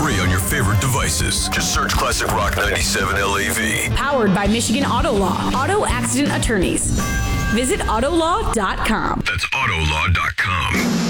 free on your favorite devices. Just search Classic Rock 97 LAV. Powered by Michigan Auto Law. Auto accident attorneys. Visit autolaw.com. That's autolaw.com.